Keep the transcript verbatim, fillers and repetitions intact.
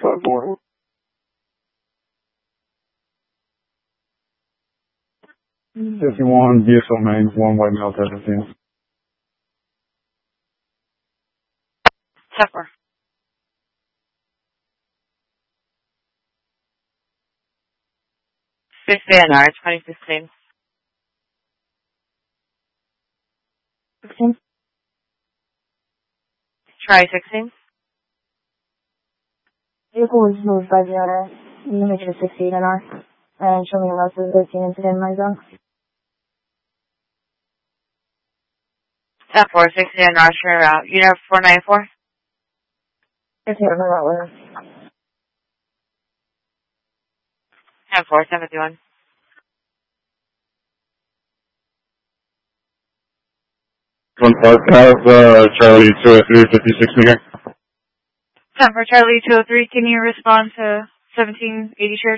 five four. fifty-one, B S O main, one white male, ten fifteen. ten four. fifty N R, twenty fifteen. sixteen. Try sixteen. Vehicle was moved by the owner. You can make it a sixty-eight N R. And show me a less than thirteen incident in my zone. ten four, sixty N R, turn around. Unit four ninety-four. fifteen on the route with ten four, seventy-one. One five, can I have uh, Charlie two oh three fifty-six meter? ten four, Charlie two oh three, can you respond to seventeen eighty shared?